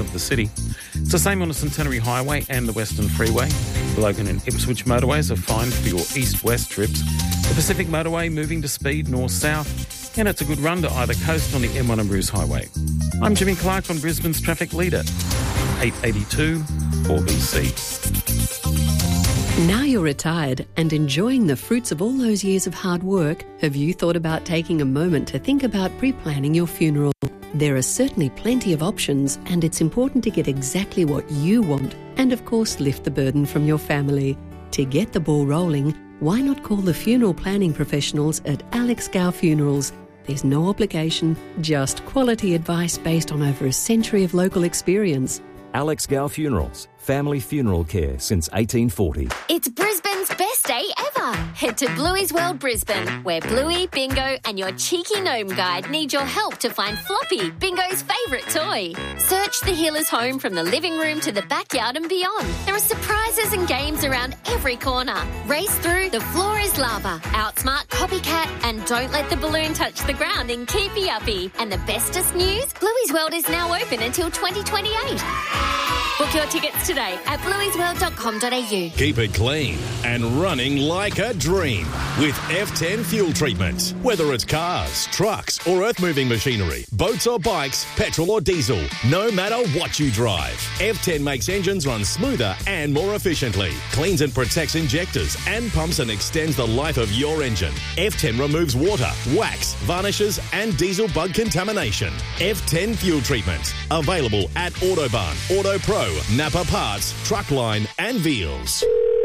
of the city. It's the same on the Centenary Highway and the Western Freeway. The Logan and Ipswich motorways are fine for your east-west trips. The Pacific Motorway moving to speed north-south, and it's a good run to either coast on the M1 and Bruce Highway. I'm Jimmy Clark on Brisbane's Traffic Leader, 882 4BC. Now you're retired and enjoying the fruits of all those years of hard work, have you thought about taking a moment to think about pre-planning your funeral? There are certainly plenty of options, and it's important to get exactly what you want and, of course, lift the burden from your family. To get the ball rolling, why not call the funeral planning professionals at Alex Gow Funerals? There's no obligation, just quality advice based on over a century of local experience. Alex Gow Funerals, family funeral care since 1840. It's Brisbane's best day ever. Head to Bluey's World Brisbane, where Bluey, Bingo and your cheeky gnome guide need your help to find Floppy, Bingo's favourite toy. Search the healer's home from the living room to the backyard and beyond. There are surprises and games around every corner. Race through The Floor is Lava, Outsmart Copycat and Don't Let the Balloon Touch the Ground in Keepy Uppy. And the bestest news, Bluey's World is now open until 2028. Book your tickets today at blueysworld.com.au. Keep it clean and running like a dream with F10 fuel treatment. Whether it's cars, trucks or earth-moving machinery, boats or bikes, petrol or diesel, no matter what you drive, F10 makes engines run smoother and more efficiently, cleans and protects injectors and pumps and extends the life of your engine. F10 removes water, wax, varnishes and diesel bug contamination. F10 fuel treatment. Available at Autobahn, Auto Pro, Napa Parts, Truckline and Veals.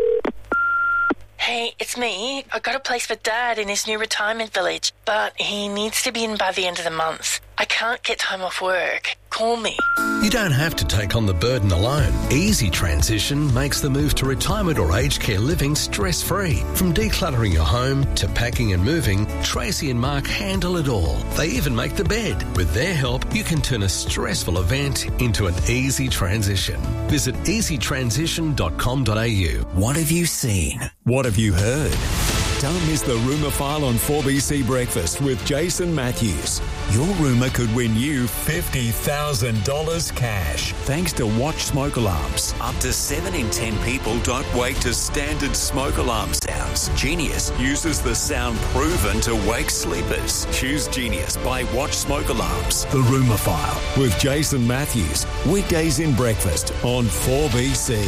Hey, it's me. I got a place for Dad in his new retirement village, but he needs to be in by the end of the month. I can't get time off work. Call me. You don't have to take on the burden alone. Easy Transition makes the move to retirement or aged care living stress-free. From decluttering your home to packing and moving, Tracy and Mark handle it all. They even make the bed. With their help, you can turn a stressful event into an easy transition. Visit easytransition.com.au. What have you seen? What have you heard? Don't miss the Rumour File on 4BC Breakfast with Jason Matthews. Your rumour could win you $50,000 cash thanks to Watch Smoke Alarms. Up to 7 in 10 people don't wake to standard smoke alarm sounds. Genius uses the sound proven to wake sleepers. Choose Genius by Watch Smoke Alarms. The Rumour File with Jason Matthews. Weekdays in breakfast on 4BC.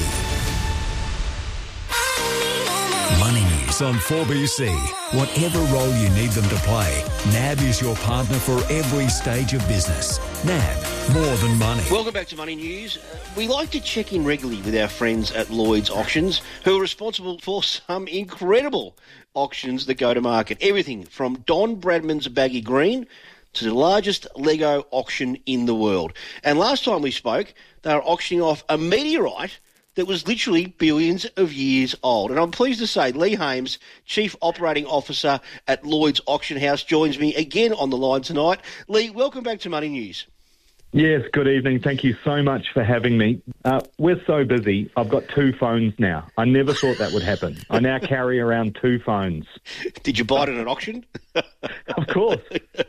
Money News on 4BC. Whatever role you need them to play, NAB is your partner for every stage of business. NAB, more than money. Welcome back to Money News. We like to check in regularly with our friends at Lloyd's Auctions, who are responsible for some incredible auctions that go to market. Everything from Don Bradman's Baggy Green to the largest Lego auction in the world. And last time we spoke, they were auctioning off a meteorite that was literally billions of years old. And I'm pleased to say Lee Hames, Chief Operating Officer at Lloyd's Auction House, joins me again on the line tonight. Lee, welcome back to Money News. Yes, good evening. Thank you so much for having me. We're so busy. I've got 2 phones now. I never thought that would happen. I now carry around 2 phones. Did you buy it at an auction? Of course.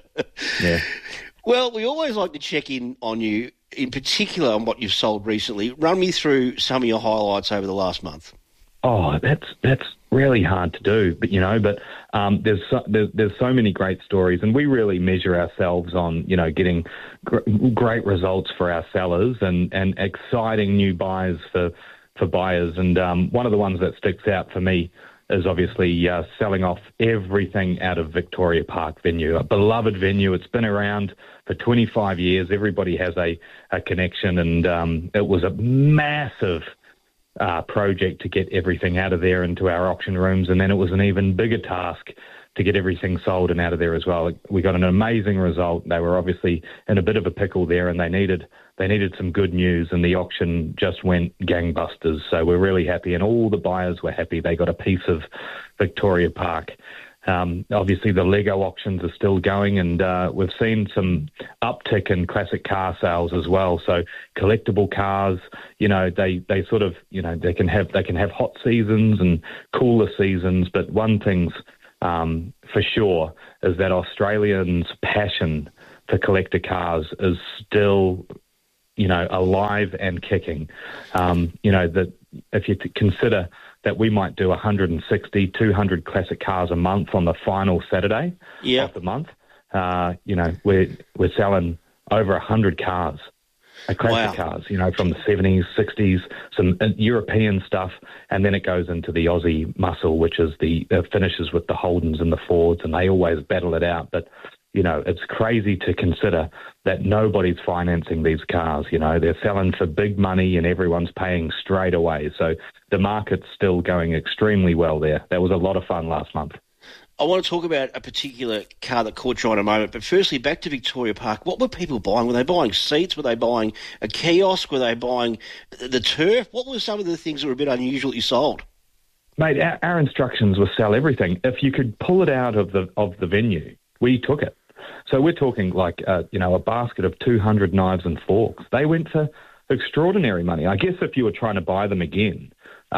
Yeah. Well, we always like to check in on you, in particular on what you've sold recently. Run me through some of your highlights over the last month. Oh, that's really hard to do, but there's so many great stories, and we really measure ourselves on getting great results for our sellers and exciting new buys for buyers. And one of the ones that sticks out for me is obviously selling off everything out of Victoria Park venue, a beloved venue. It's been around for 25 years. Everybody has a connection, and it was a massive project to get everything out of there into our auction rooms, and then it was an even bigger task to get everything sold and out of there as well. We got an amazing result. They were obviously in a bit of a pickle there, and they needed some good news, and the auction just went gangbusters. So we're really happy, and all the buyers were happy. They got a piece of Victoria Park. Obviously, the Lego auctions are still going, and we've seen some uptick in classic car sales as well. So collectible cars, they sort of, they can have hot seasons and cooler seasons. But one thing's for sure is that Australians' passion for collector cars is still alive and kicking. That if you consider that we might do 160, 200 classic cars a month on the final Saturday of the month, we're selling over 100 cars. Classic cars, from the 70s, 60s, some European stuff, and then it goes into the Aussie muscle, which is the finishes with the Holdens and the Fords, and they always battle it out. But, it's crazy to consider that nobody's financing these cars. They're selling for big money and everyone's paying straight away. So the market's still going extremely well there. That was a lot of fun last month. I want to talk about a particular car that caught your eye in a moment, but firstly, back to Victoria Park. What were people buying? Were they buying seats? Were they buying a kiosk? Were they buying the turf? What were some of the things that were a bit unusual that you sold? Mate, our instructions were sell everything. If you could pull it out of the venue, we took it. So we're talking like, a basket of 200 knives and forks. They went for extraordinary money. I guess if you were trying to buy them again,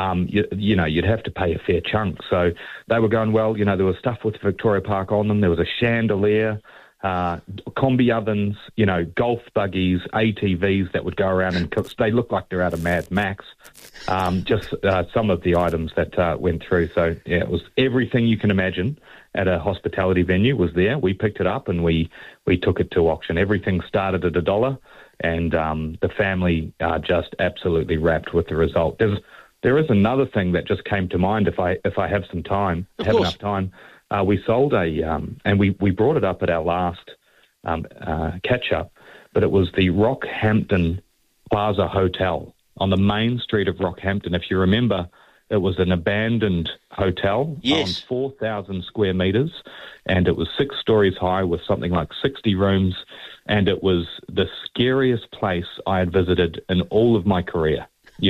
you'd have to pay a fair chunk. So they were going, well, there was stuff with Victoria Park on them. There was a chandelier, combi ovens, golf buggies, ATVs that would go around and cook. They look like they're out of Mad Max. Just some of the items that went through. So, yeah, it was everything you can imagine at a hospitality venue was there. We picked it up and we took it to auction. Everything started at $1, and the family are just absolutely wrapped with the result. There is another thing that just came to mind if I have some time, enough time. We sold and we brought it up at our last catch-up, but it was the Rockhampton Plaza Hotel on the main street of Rockhampton. If you remember, it was an abandoned hotel on 4,000 square metres, and it was 6 stories high with something like 60 rooms, and it was the scariest place I had visited in all of my career.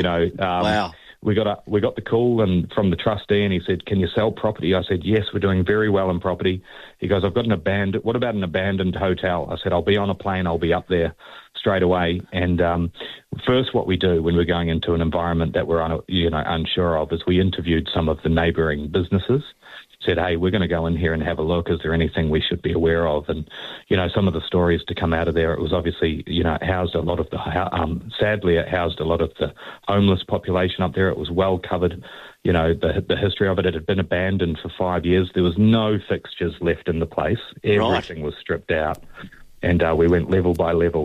Wow. We got the call and from the trustee, and he said, "Can you sell property?" I said, "Yes, we're doing very well in property." He goes, "I've got what about an abandoned hotel?" I said, "I'll be on a plane. I'll be up there straight away." And first, what we do when we're going into an environment that we're unsure of is we interviewed some of the neighbouring businesses. Said, "Hey, we're going to go in here and have a look. Is there anything we should be aware of?" And, some of the stories to come out of there, it was obviously, it housed a lot of sadly, it housed a lot of the homeless population up there. It was well covered, the history of it. It had been abandoned for 5 years. There was no fixtures left in the place. Everything was stripped out. And we went level by level,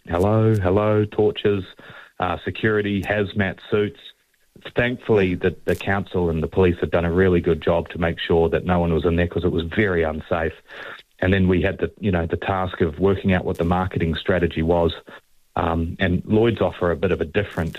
hello, torches, security, hazmat suits. Thankfully, the council and the police had done a really good job to make sure that no one was in there because it was very unsafe. And then we had the task of working out what the marketing strategy was. And Lloyd's offer a bit of a different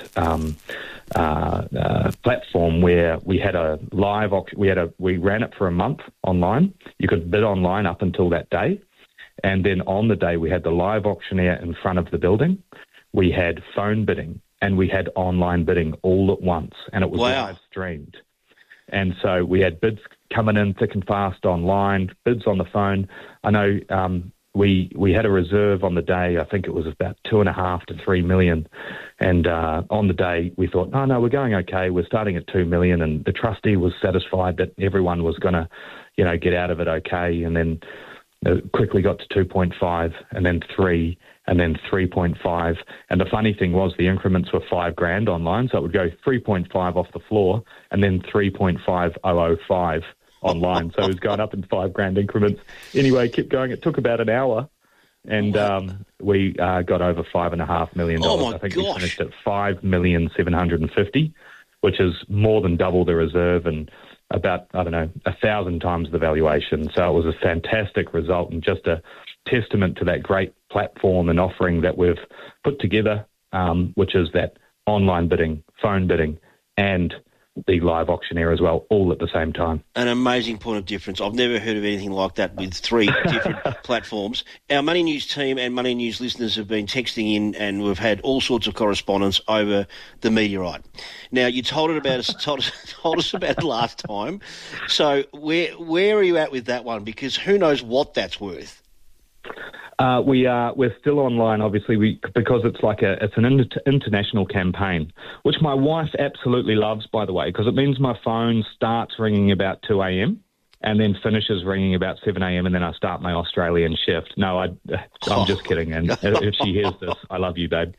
platform where we had a live auction. We ran it for a month online. You could bid online up until that day. And then on the day, we had the live auctioneer in front of the building. We had phone bidding. And we had online bidding all at once, and it was live streamed. And so we had bids coming in thick and fast online, bids on the phone. I know we had a reserve on the day. I think it was about 2.5 to 3 million. And on the day, we thought, no, we're going okay. We're starting at 2 million, and the trustee was satisfied that everyone was going to, get out of it okay. And then it quickly got to 2.5, and then 3. And then 3.5. And the funny thing was the increments were $5,000 online, so it would go 3.5 off the floor and then 3.5005 online. So it was going up in $5,000 increments. Anyway, kept going. It took about an hour, and we got over $5.5 million. I think we finished at $5,750,000, which is more than double the reserve and about, 1,000 times the valuation. So it was a fantastic result and just a testament to that great platform and offering that we've put together, which is that online bidding, phone bidding, and the live auctioneer as well, all at the same time. An amazing point of difference. I've never heard of anything like that with 3 different platforms. Our Money News team and Money News listeners have been texting in, and we've had all sorts of correspondence over the meteorite. Now, you told us about it last time. So where are you at with that one? Because who knows what that's worth? We're still online, obviously, because it's an international campaign, which my wife absolutely loves, by the way, because it means my phone starts ringing about 2 a.m. and then finishes ringing about 7 a.m. and then I start my Australian shift. No, I'm just kidding. And if she hears this, I love you, babe.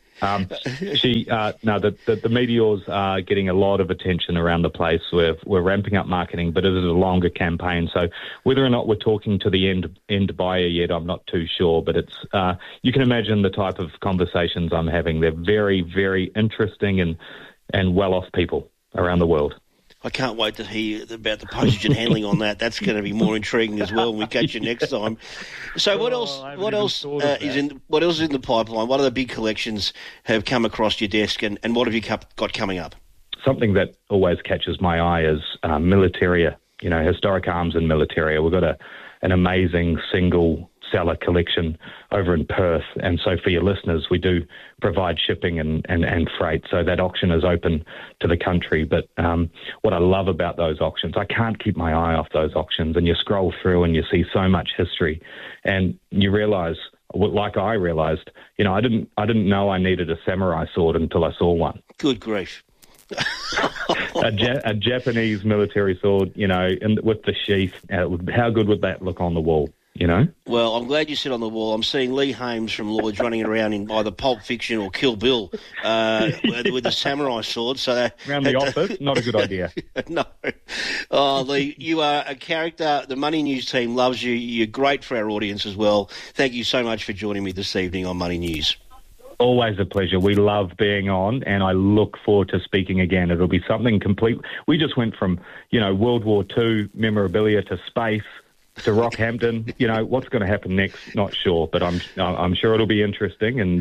The Meteors are getting a lot of attention around the place. We're ramping up marketing, but it is a longer campaign. So whether or not we're talking to the end buyer yet, I'm not too sure. But it's you can imagine the type of conversations I'm having. They're very, very interesting and well-off people around the world. I can't wait to hear about the postage and handling on that. That's going to be more intriguing as well when we catch you next time. So what else is in the pipeline? What other big collections have come across your desk, and what have you got coming up? Something that always catches my eye is militaria, historic arms and militaria. We've got an amazing single seller collection over in Perth, and so for your listeners, we do provide shipping and freight, so that auction is open to the country. But what I love about those auctions, I can't keep my eye off those auctions, and you scroll through and you see so much history, and you realise, like I realised, I didn't know I needed a samurai sword until I saw one. Good grief. a Japanese military sword, with the sheath. How good would that look on the wall? Well, I'm glad you sit on the wall. I'm seeing Lee Hames from Lloyd's running around in either Pulp Fiction or Kill Bill with a samurai sword. So around the office, not a good idea. No. Oh, Lee, you are a character. The Money News team loves you. You're great for our audience as well. Thank you so much for joining me this evening on Money News. Always a pleasure. We love being on, and I look forward to speaking again. It'll be something complete. We just went from, World War II memorabilia to space, to Rockhampton. What's going to happen next? Not sure, but I'm sure it'll be interesting. And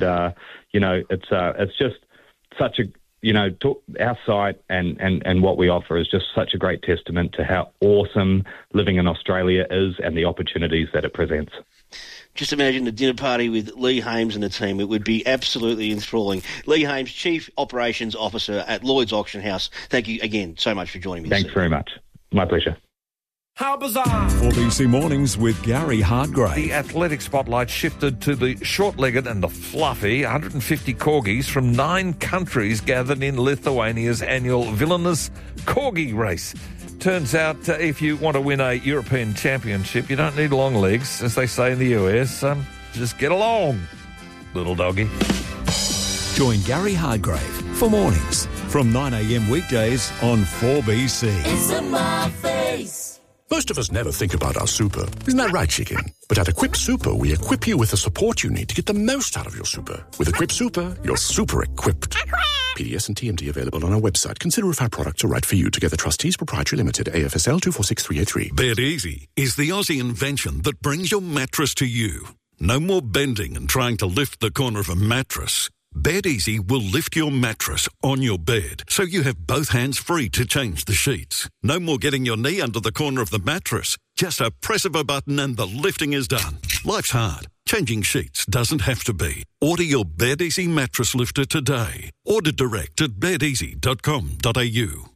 it's just such a our site and what we offer is just such a great testament to how awesome living in Australia is and the opportunities that it presents. Just imagine a dinner party with Lee Hames and the team. It would be absolutely enthralling. Lee Hames, Chief Operations Officer at Lloyd's Auction House. Thank you again so much for joining me. Thanks very much. My pleasure. How bizarre! 4BC Mornings with Gary Hardgrave. The athletic spotlight shifted to the short-legged and the fluffy 150 corgis from 9 countries gathered in Lithuania's annual Vilnius Corgi Race. Turns out if you want to win a European Championship, you don't need long legs, as they say in the US. Just get along, little doggy. Join Gary Hardgrave for mornings from 9 a.m. weekdays on 4BC. It's in my face. Most of us never think about our super. Isn't that right, chicken? But at Equip Super, we equip you with the support you need to get the most out of your super. With Equip Super, you're super equipped. PDS and TMD available on our website. Consider if our products are right for you. Together Trustees Proprietary Limited, AFSL 246383. Bed Easy is the Aussie invention that brings your mattress to you. No more bending and trying to lift the corner of a mattress. Bed Easy will lift your mattress on your bed, so you have both hands free to change the sheets. No more getting your knee under the corner of the mattress. Just a press of a button and the lifting is done. Life's hard. Changing sheets doesn't have to be. Order your Bed Easy mattress lifter today. Order direct at bedeasy.com.au.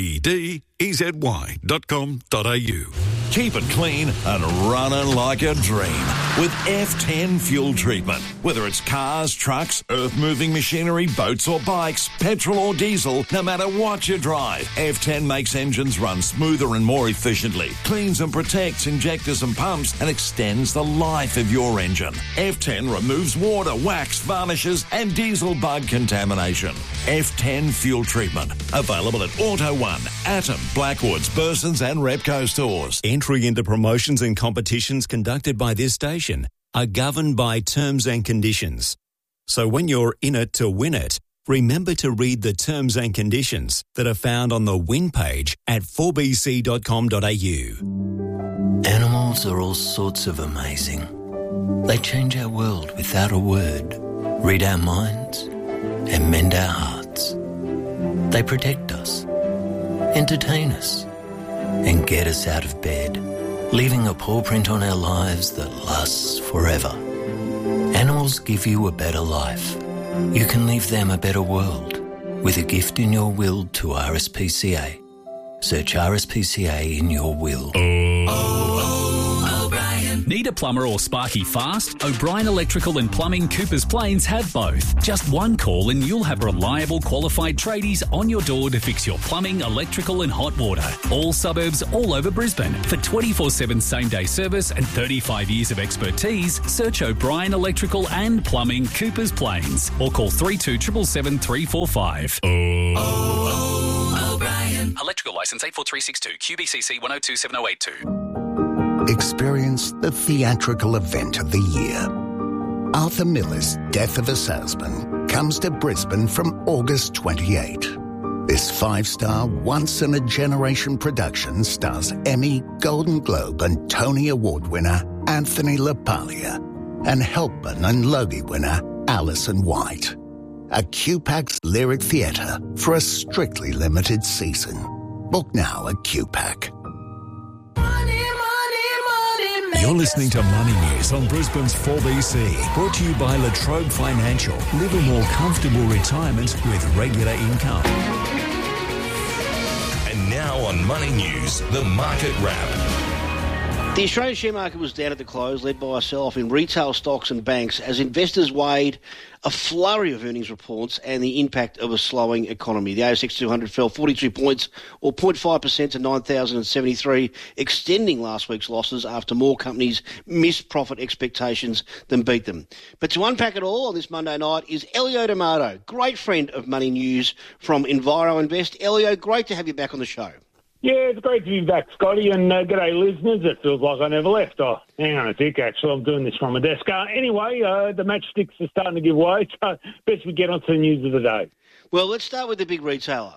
BDEZY.com.au. Keep it clean and running like a dream with F10 fuel treatment. Whether it's cars, trucks, earth-moving machinery, boats or bikes, petrol or diesel, no matter what you drive, F10 makes engines run smoother and more efficiently, cleans and protects injectors and pumps, and extends the life of your engine. F10 removes water, wax, varnishes, and diesel bug contamination. F10 fuel treatment. Available at Auto One, Atom, Blackwoods, Burson's and Repco stores. Entry into promotions and competitions conducted by this station are governed by terms and conditions. So when you're in it to win it, remember to read the terms and conditions that are found on the win page at 4bc.com.au. Animals are all sorts of amazing. They change our world without a word, read our minds, and mend our hearts. They protect us, entertain us, and get us out of bed, leaving a paw print on our lives that lasts forever. Animals give you a better life. You can leave them a better world with a gift in your will to RSPCA. Search RSPCA in your will. O'Brien. Need a plumber or sparky fast? O'Brien Electrical and Plumbing Coopers Plains have both. Just one call and you'll have reliable, qualified tradies on your door to fix your plumbing, electrical and hot water. All suburbs all over Brisbane. For 24/7 same-day service and 35 years of expertise, search O'Brien Electrical and Plumbing Coopers Plains or call 3277 345. O'Brien. Electrical licence 84362 QBCC 1027082. Experience the theatrical event of the year. Arthur Miller's Death of a Salesman comes to Brisbane from August 28. This 5-star, once-in-a-generation production stars Emmy, Golden Globe and Tony Award winner Anthony LaPaglia and Helpman and Logie winner Alison White. A QPAC's Lyric Theatre for a strictly limited season. Book now at QPAC. You're listening to Money News on Brisbane's 4BC, brought to you by La Trobe Financial. Live a more comfortable retirement with regular income. And now on Money News, the Market Wrap. The Australian share market was down at the close, led by a sell-off in retail stocks and banks as investors weighed a flurry of earnings reports and the impact of a slowing economy. The ASX 200 fell 42 points or 0.5% to 9,073, extending last week's losses after more companies missed profit expectations than beat them. But to unpack it all on this Monday night is Elio D'Amato, great friend of Money News from Enviro Invest. Elio, great to have you back on the show. Yeah, it's great to be back, Scotty, and g'day, listeners. It feels like I never left. Oh, hang on a tick, actually. I'm doing this from a desk. Anyway, the matchsticks are starting to give way, so best we get on to the news of the day. Well, let's start with the big retailer.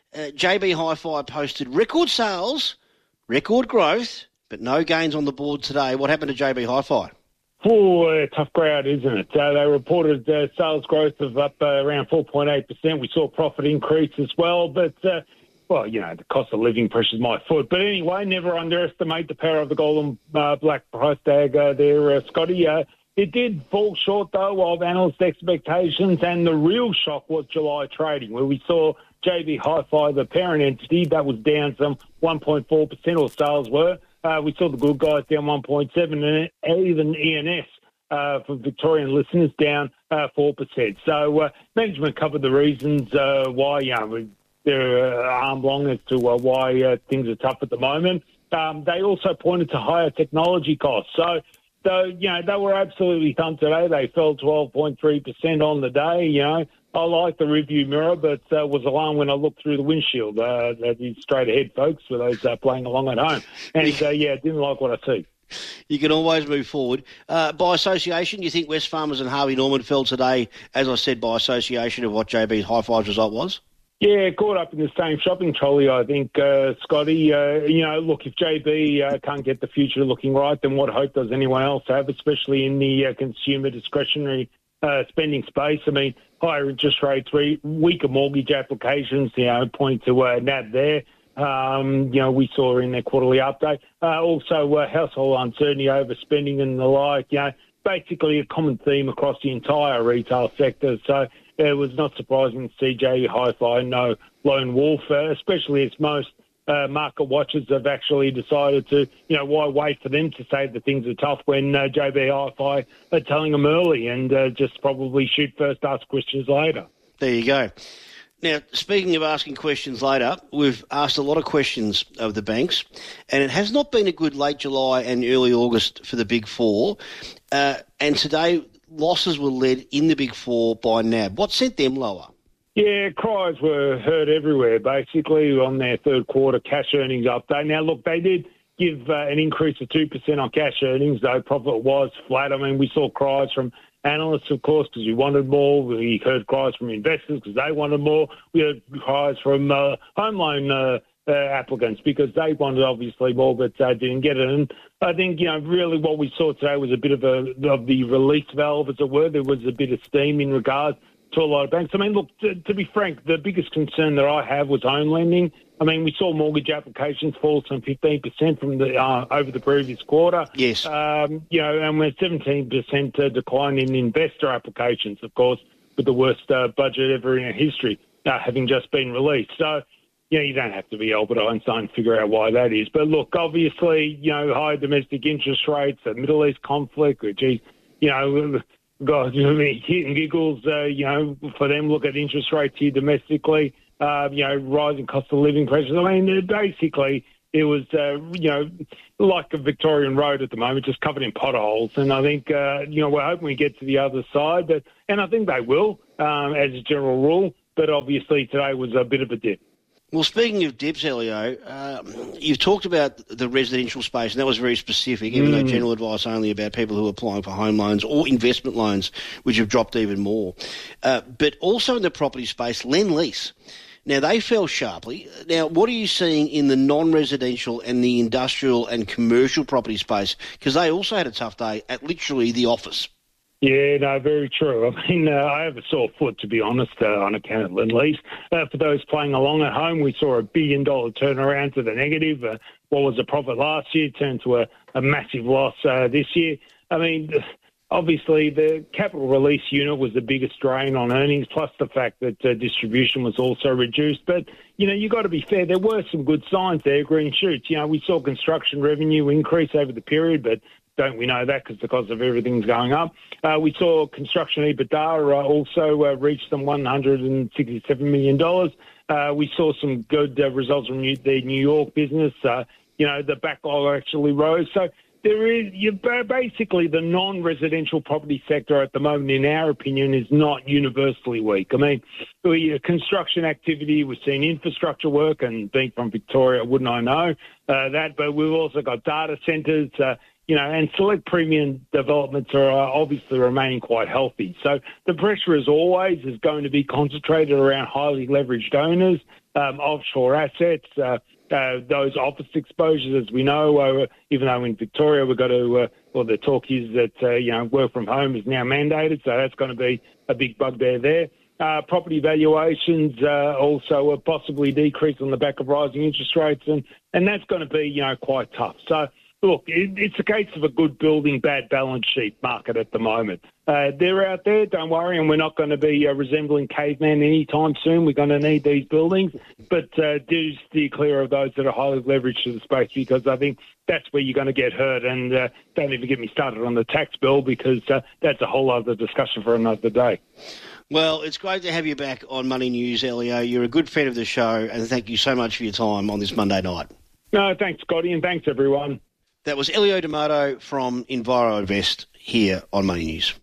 JB Hi-Fi posted record sales, record growth, but no gains on the board today. What happened to JB Hi-Fi? Oh, tough crowd, isn't it? They reported sales growth of up around 4.8%. We saw profit increase as well, but... well, you know, the cost of living pressures my foot. But anyway, never underestimate the power of the golden black price tag there, Scotty. It did fall short, though, of analyst expectations, and the real shock was July trading, where we saw JB Hi-Fi, the parent entity, that was down some 1.4%, or sales were. We saw the good guys down 1.7%, and even ENS, for Victorian listeners, down 4%. So management covered the reasons why, they're arm long as to why things are tough at the moment. They also pointed to higher technology costs. So they were absolutely thumped today. They fell 12.3% on the day. You know, I like the review mirror, but was alarmed when I looked through the windshield. That is straight ahead, folks, for those playing along at home. And, didn't like what I see. You can always move forward. By association, you think Wesfarmers and Harvey Norman fell today, as I said, by association of what JB Hi-Fi's result was? Yeah, caught up in the same shopping trolley, I think, Scotty. Look, if JB can't get the future looking right, then what hope does anyone else have, especially in the consumer discretionary spending space? I mean, higher interest rates, weaker mortgage applications, pointing to NAB there. We saw in their quarterly update. Also, household uncertainty, overspending and the like, basically a common theme across the entire retail sector. So it was not surprising to see JB Hi-Fi no lone wolf, especially as most market watchers have actually decided to, why wait for them to say that things are tough when JB Hi-Fi are telling them early and just probably shoot first, ask questions later. There you go. Now, speaking of asking questions later, we've asked a lot of questions of the banks, and it has not been a good late July and early August for the Big Four. And today, losses were led in the Big Four by NAB. What sent them lower? Yeah, cries were heard everywhere, basically, on their third quarter cash earnings update. Now, look, they did give an increase of 2% on cash earnings, though profit was flat. I mean, we saw cries from analysts, of course, because we wanted more. We heard cries from investors because they wanted more. We heard cries from home loan applicants because they wanted obviously more but didn't get it. And I think, really what we saw today was a bit of the release valve, as it were. There was a bit of steam in regards to a lot of banks. I mean, look, to be frank, the biggest concern that I have was home lending. I mean, we saw mortgage applications fall some 15% from over the previous quarter. Yes. And we're 17% decline in investor applications, of course, with the worst budget ever in our history having just been released. So, you don't have to be Albert Einstein to figure out why that is. But look, obviously, high domestic interest rates, the Middle East conflict, which is, God, hitting giggles, for them, look at interest rates here domestically, rising cost of living pressures. I mean, basically, it was, like a Victorian road at the moment, just covered in potholes. And I think, we're hoping we get to the other side. And I think they will, as a general rule. But obviously today was a bit of a dip. Well, speaking of dips, Elio, you've talked about the residential space, and that was very specific, even though general advice only about people who are applying for home loans or investment loans, which have dropped even more. But also in the property space, Lend-Lease. Now, they fell sharply. Now, what are you seeing in the non-residential and the industrial and commercial property space? Because they also had a tough day at literally the office. Yeah, no, very true. I mean, I have a sore foot, to be honest, on account of Lend-Lease. For those playing along at home, we saw a $1 billion turnaround to the negative. What was a profit last year turned to a massive loss this year. I mean, obviously, the capital release unit was the biggest drain on earnings, plus the fact that distribution was also reduced. But, you got to be fair, there were some good signs there, green shoots. We saw construction revenue increase over the period, but don't we know that because the cost of everything's going up? We saw construction EBITDA also reach some $167 million. We saw some good results from the New York business. The backlog actually rose. So there is basically the non-residential property sector at the moment, in our opinion, is not universally weak. I mean, construction activity, we've seen infrastructure work, and being from Victoria, wouldn't I know that? But we've also got data centres, and select premium developments are obviously remaining quite healthy. So the pressure, as always, is going to be concentrated around highly leveraged owners, offshore assets, those office exposures, as we know, even though in Victoria we've got to, the talk is that, work from home is now mandated, so that's going to be a big bugbear there. Property valuations also possibly decrease on the back of rising interest rates, and that's going to be, quite tough. So, look, it's a case of a good building, bad balance sheet market at the moment. They're out there, don't worry, and we're not going to be resembling cavemen anytime soon. We're going to need these buildings, but do steer clear of those that are highly leveraged to the space, because I think that's where you're going to get hurt. And don't even get me started on the tax bill, because that's a whole other discussion for another day. Well, it's great to have you back on Money News, Elio. You're a good friend of the show, and thank you so much for your time on this Monday night. No, thanks, Scotty, and thanks, everyone. That was Elio D'Amato from EnviroInvest here on Money News.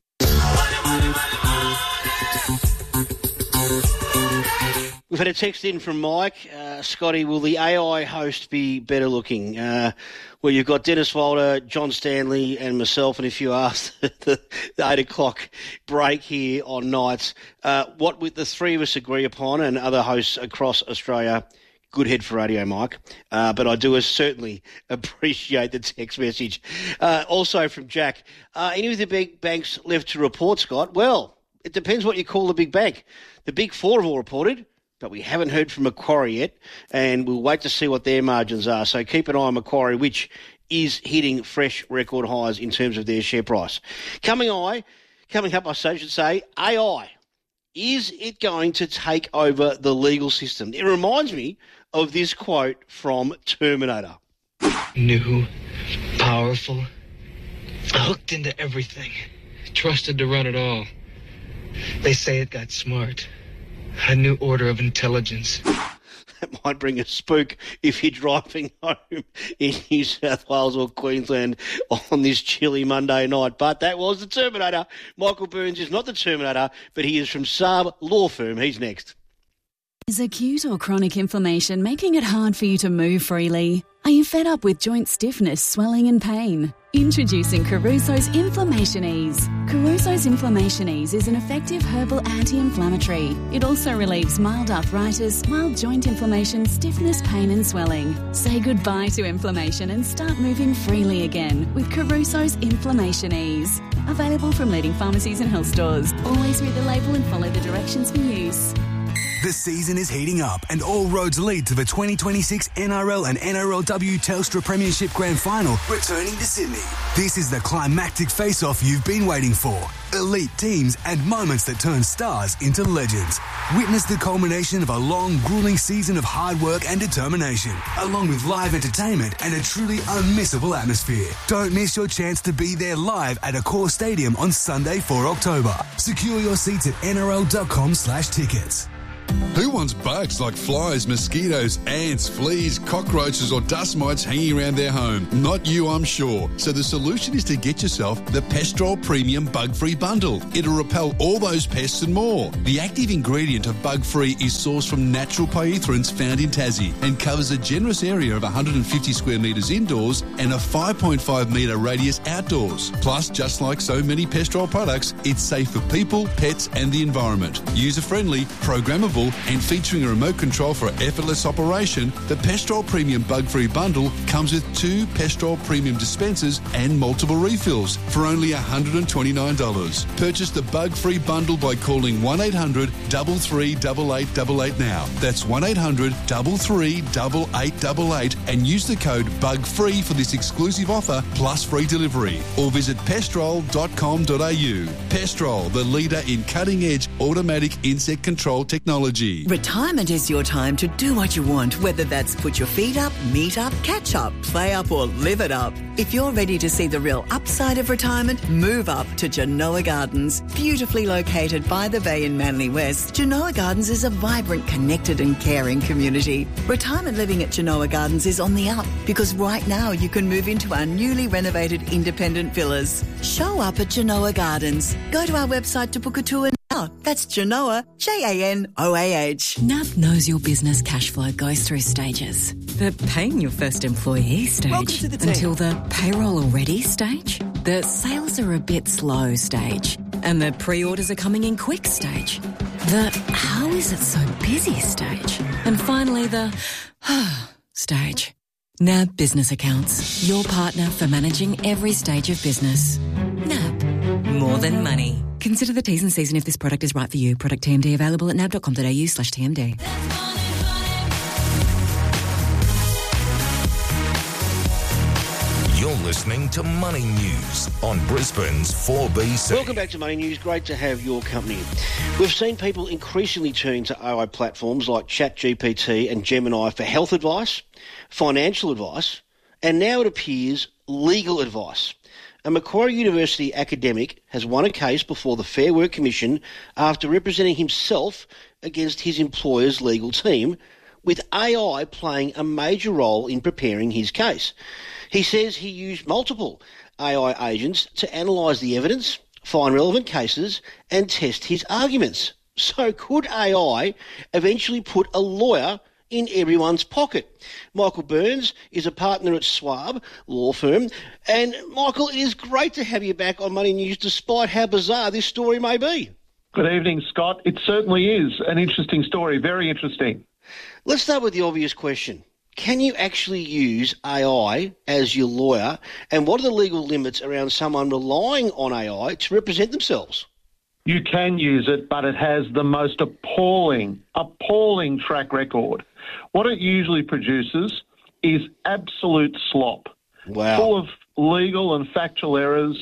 We've had a text in from Mike. Scotty, will the AI host be better looking? Well, you've got Dennis Wilder, John Stanley and myself, and if you ask the 8 o'clock break here on nights, what would the three of us agree upon, and other hosts across Australia? Good head for radio, Mike. But I do certainly appreciate the text message. Also from Jack, any of the big banks left to report, Scott? Well, it depends what you call the big bank. The big four have all reported, but we haven't heard from Macquarie yet, and we'll wait to see what their margins are. So keep an eye on Macquarie, which is hitting fresh record highs in terms of their share price. Coming up, I should say, AI. Is it going to take over the legal system? It reminds me of this quote from Terminator. New, powerful, hooked into everything, trusted to run it all. They say it got smart. A new order of intelligence. That might bring a spook if you're driving home in New South Wales or Queensland on this chilly Monday night. But that was the Terminator. Michael Burns is not the Terminator, but he is from Saab Law Firm. He's next. Is acute or chronic inflammation making it hard for you to move freely? Are you fed up with joint stiffness, swelling and pain? Introducing Caruso's Inflammation Ease. Caruso's Inflammation Ease is an effective herbal anti-inflammatory. It also relieves mild arthritis, mild joint inflammation, stiffness, pain and swelling. Say goodbye to inflammation and start moving freely again with Caruso's Inflammation Ease. Available from leading pharmacies and health stores. Always read the label and follow the directions for use. The season is heating up and all roads lead to the 2026 NRL and NRLW Telstra Premiership Grand Final returning to Sydney. This is the climactic face-off you've been waiting for. Elite teams and moments that turn stars into legends. Witness the culmination of a long, grueling season of hard work and determination, along with live entertainment and a truly unmissable atmosphere. Don't miss your chance to be there live at Accor Stadium on Sunday, 4 October. Secure your seats at nrl.com/tickets. Who wants bugs like flies, mosquitoes, ants, fleas, cockroaches or dust mites hanging around their home? Not you, I'm sure. So the solution is to get yourself the Pestrol Premium Bug-Free Bundle. It'll repel all those pests and more. The active ingredient of Bug-Free is sourced from natural pyrethroids found in Tassie and covers a generous area of 150 square metres indoors and a 5.5 metre radius outdoors. Plus, just like so many Pestrol products, it's safe for people, pets and the environment. User-friendly, programmable and featuring a remote control for effortless operation, the Pestrol Premium Bug-Free Bundle comes with 2 Pestrol Premium dispensers and multiple refills for only $129. Purchase the Bug-Free Bundle by calling 1-800 33 8888 now. That's 1-800 33 8888 and use the code BUGFREE for this exclusive offer plus free delivery. Or visit pestrol.com.au. Pestrol, the leader in cutting-edge automatic insect control technology. Retirement is your time to do what you want, whether that's put your feet up, meet up, catch up, play up or live it up. If you're ready to see the real upside of retirement, move up to Genoa Gardens. Beautifully located by the bay in Manly West, Genoa Gardens is a vibrant, connected and caring community. Retirement living at Genoa Gardens is on the up because right now you can move into our newly renovated independent villas. Show up at Genoa Gardens. Go to our website to book a tour. That's Genoa, Janoah. NAB knows your business cash flow goes through stages. The paying your first employee stage until the payroll already stage, the sales are a bit slow stage, and the pre-orders are coming in quick stage, the how is it so busy stage, and finally the stage. NAB Business Accounts, your partner for managing every stage of business. NAB, more than money. Consider the T's and C's and if this product is right for you. Product TMD available at nab.com.au/TMD. You're listening to Money News on Brisbane's 4BC. Welcome back to Money News. Great to have your company. We've seen people increasingly turn to AI platforms like ChatGPT and Gemini for health advice, financial advice, and now it appears legal advice. A Macquarie University academic has won a case before the Fair Work Commission after representing himself against his employer's legal team, with AI playing a major role in preparing his case. He says he used multiple AI agents to analyse the evidence, find relevant cases and test his arguments. So could AI eventually put a lawyer in everyone's pocket? Michael Burns is a partner at Schwab law firm. And Michael, it is great to have you back on Money News despite how bizarre this story may be. Good evening, Scott. It certainly is an interesting story, very interesting. Let's start with the obvious question. Can you actually use AI as your lawyer? And what are the legal limits around someone relying on AI to represent themselves? You can use it, but it has the most appalling track record. What it usually produces is absolute slop. Wow. Full of legal and factual errors,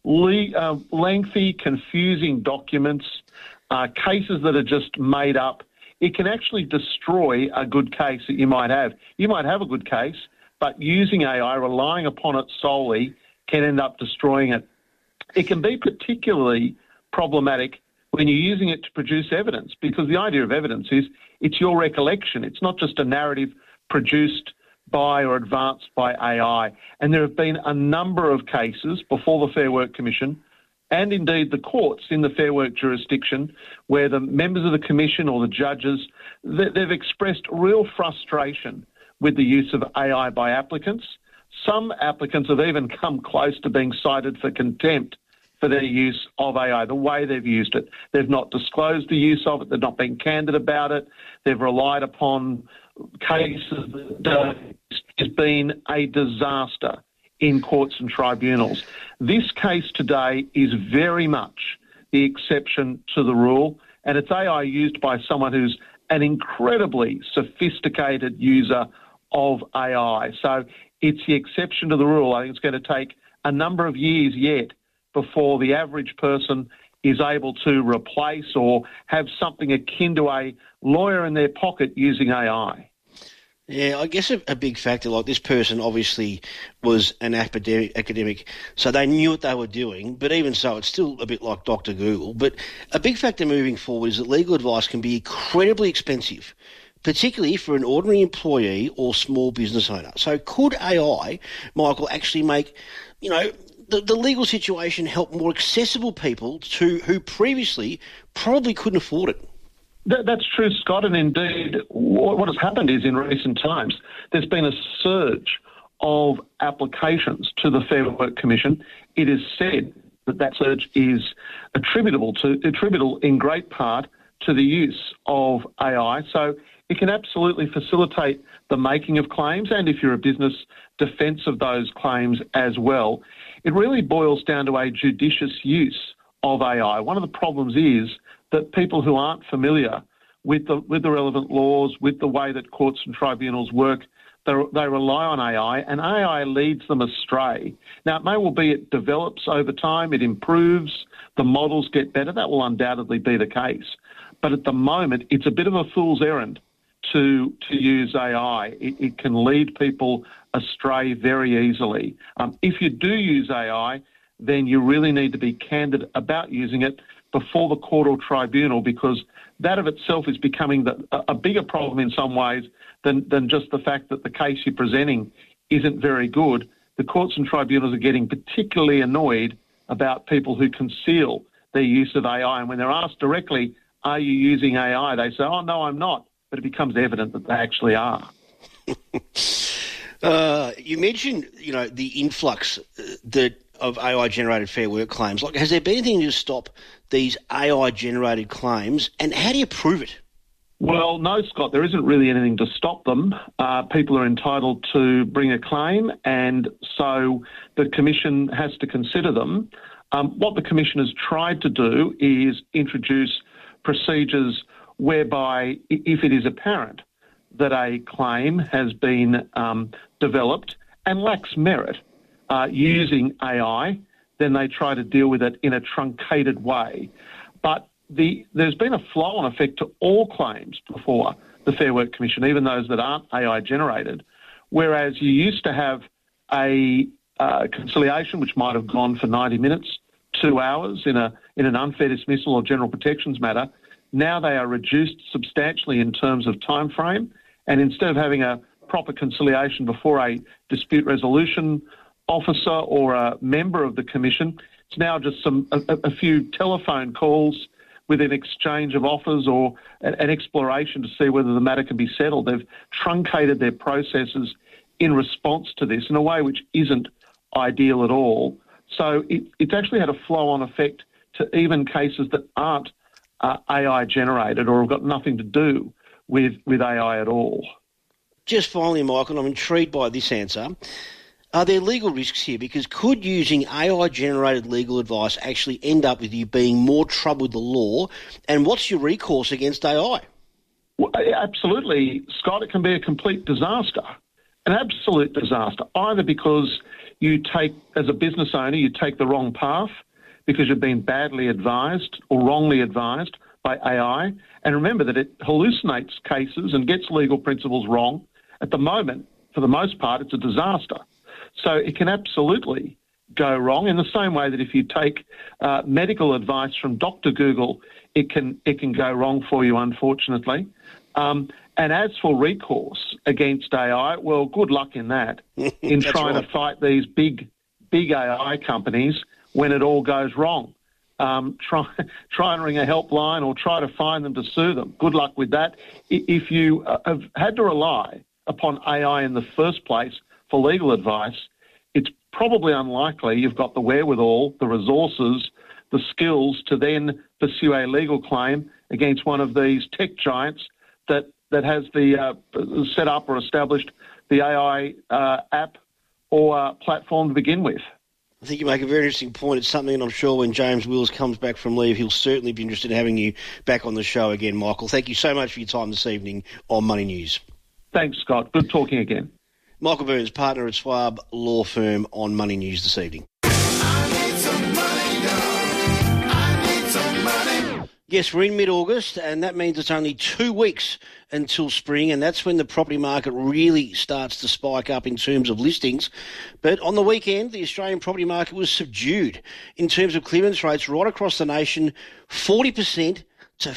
lengthy, confusing documents, cases that are just made up. It can actually destroy a good case that you might have. You might have a good case, but using AI, relying upon it solely, can end up destroying it. It can be particularly problematic when you're using it to produce evidence, because the idea of evidence is it's your recollection. It's not just a narrative produced by or advanced by AI. And there have been a number of cases before the Fair Work Commission and indeed the courts in the Fair Work jurisdiction where the members of the commission or the judges, they've expressed real frustration with the use of AI by applicants. Some applicants have even come close to being cited for contempt for their use of AI, the way they've used it. They've not disclosed the use of it. They've not been candid about it. They've relied upon cases that has been a disaster in courts and tribunals. This case today is very much the exception to the rule, and it's AI used by someone who's an incredibly sophisticated user of AI. So it's the exception to the rule. I think it's going to take a number of years yet before the average person is able to replace or have something akin to a lawyer in their pocket using AI. Yeah, I guess a big factor, like this person obviously was an academic, so they knew what they were doing, but even so, it's still a bit like Dr. Google. But a big factor moving forward is that legal advice can be incredibly expensive, particularly for an ordinary employee or small business owner. So could AI, Michael, actually make, the legal situation help more accessible people who previously probably couldn't afford it? That's true, Scott, and indeed what has happened is in recent times there's been a surge of applications to the Fair Work Commission. It is said that surge is attributable in great part to the use of AI. So it can absolutely facilitate the making of claims and, if you're a business, defence of those claims as well. It really boils down to a judicious use of AI. One of the problems is that people who aren't familiar with the relevant laws, with the way that courts and tribunals work, they rely on AI, and AI leads them astray. Now, it may well be it develops over time, it improves, the models get better. That will undoubtedly be the case. But at the moment, it's a bit of a fool's errand to use AI. It can lead people astray very easily. If you do use AI, then you really need to be candid about using it before the court or tribunal, because that of itself is becoming a bigger problem in some ways than just the fact that the case you're presenting isn't very good. The courts and tribunals are getting particularly annoyed about people who conceal their use of AI, and when they're asked directly, are you using AI, they say, oh, no, I'm not, but it becomes evident that they actually are. You mentioned, the influx of AI-generated Fair Work claims. Like, has there been anything to stop these AI-generated claims, and how do you prove it? Well, no, Scott, there isn't really anything to stop them. People are entitled to bring a claim, and so the Commission has to consider them. What the Commission has tried to do is introduce procedures whereby, if it is apparent that a claim has been developed and lacks merit, using AI, then they try to deal with it in a truncated way. But there's been a flow-on effect to all claims before the Fair Work Commission, even those that aren't AI-generated, whereas you used to have a conciliation which might have gone for 90 minutes, 2 hours in an unfair dismissal or general protections matter. Now they are reduced substantially in terms of time frame, and instead of having a proper conciliation before a dispute resolution officer or a member of the Commission, it's now just a few telephone calls with an exchange of offers or an exploration to see whether the matter can be settled. They've truncated their processes in response to this in a way which isn't ideal at all. So it's actually had a flow-on effect to even cases that aren't AI-generated or have got nothing to do with AI at all. Just finally, Michael, I'm intrigued by this answer. Are there legal risks here? Because could using AI-generated legal advice actually end up with you being more trouble with the law? And what's your recourse against AI? Well, absolutely, Scott. It can be a complete disaster, an absolute disaster, either because you take, as a business owner, you take the wrong path because you've been badly advised or wrongly advised by AI. And remember that it hallucinates cases and gets legal principles wrong. At the moment, for the most part, it's a disaster. So it can absolutely go wrong in the same way that if you take medical advice from Dr. Google, it can go wrong for you, unfortunately. And as for recourse against AI, well, good luck in that, in trying to fight these big AI companies when it all goes wrong. Try and ring a helpline or try to find them to sue them. Good luck with that. If you have had to rely upon AI in the first place for legal advice, it's probably unlikely you've got the wherewithal, the resources, the skills to then pursue a legal claim against one of these tech giants that has the set up or established the AI app or platform to begin with. I think you make a very interesting point. It's something, and I'm sure when James Wills comes back from leave, he'll certainly be interested in having you back on the show again, Michael. Thank you so much for your time this evening on Money News. Thanks, Scott. Good talking again. Michael Burns, partner at Schwab Law Firm, on Money News this evening. Yes, we're in mid-August, and that means it's only 2 weeks until spring, and that's when the property market really starts to spike up in terms of listings. But on the weekend, the Australian property market was subdued in terms of clearance rates right across the nation, 40% to